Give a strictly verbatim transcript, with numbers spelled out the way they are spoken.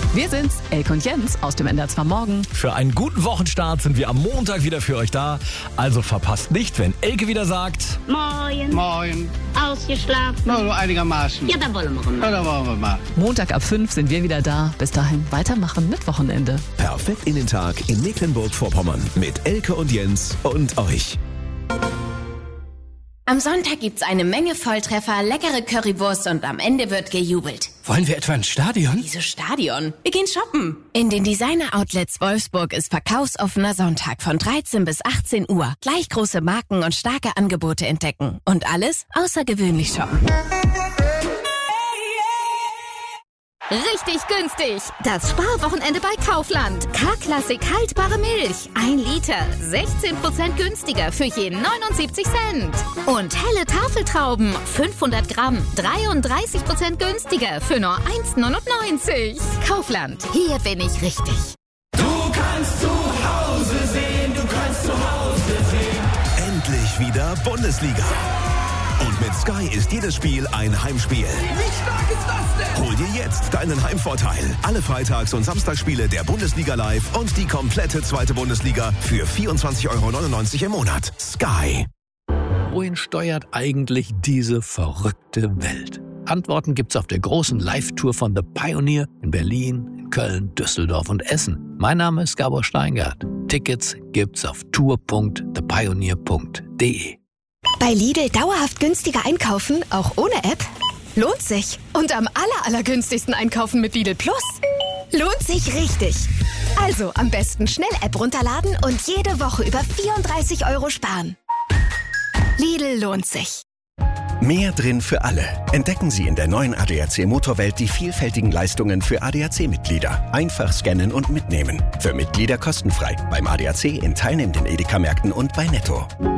Wir sind's, Elke und Jens aus dem N D R zwei Morgen. Für einen guten Wochenstart sind wir am Montag wieder für euch da. Also verpasst nicht, wenn Elke wieder sagt... Moin. Moin. Ausgeschlafen? Na, nur einigermaßen. Ja, dann wollen wir mal. Na, dann wollen wir mal. Montag ab fünf sind wir wieder da. Bis dahin weitermachen mit Wochenende. Perfekt in den Tag in Mecklenburg-Vorpommern mit Elke und Jens und euch. Am Sonntag gibt's eine Menge Volltreffer, leckere Currywurst und am Ende wird gejubelt. Wollen wir etwa ins Stadion? Wieso Stadion? Wir gehen shoppen. In den Designer-Outlets Wolfsburg ist verkaufsoffener Sonntag von dreizehn bis achtzehn Uhr. Gleich große Marken und starke Angebote entdecken. Und alles außergewöhnlich shoppen. Richtig günstig. Das Sparwochenende bei Kaufland. K-Klassik haltbare Milch. Ein Liter. sechzehn Prozent günstiger für je neunundsiebzig Cent. Und helle Tafeltrauben. fünfhundert Gramm. dreiunddreißig Prozent günstiger für nur eins neunundneunzig. Kaufland. Hier bin ich richtig. Du kannst zu Hause sehen. Du kannst zu Hause sehen. Endlich wieder Bundesliga. Und mit Sky ist jedes Spiel ein Heimspiel. Wie stark ist das denn? Hol dir jetzt deinen Heimvorteil. Alle Freitags- und Samstagsspiele der Bundesliga live und die komplette zweite Bundesliga für vierundzwanzig Euro neunundneunzig im Monat. Sky. Wohin steuert eigentlich diese verrückte Welt? Antworten gibt's auf der großen Live-Tour von The Pioneer in Berlin, in Köln, Düsseldorf und Essen. Mein Name ist Gabor Steingart. Tickets gibt's auf tour punkt the pioneer punkt de. Bei Lidl dauerhaft günstiger einkaufen, auch ohne App? Lohnt sich. Und am aller, allergünstigsten einkaufen mit Lidl Plus? Lohnt sich richtig. Also am besten schnell App runterladen und jede Woche über vierunddreißig Euro sparen. Lidl lohnt sich. Mehr drin für alle. Entdecken Sie in der neuen A D A C Motorwelt die vielfältigen Leistungen für A D A C-Mitglieder. Einfach scannen und mitnehmen. Für Mitglieder kostenfrei. Beim A D A C in teilnehmenden Edeka-Märkten und bei Netto.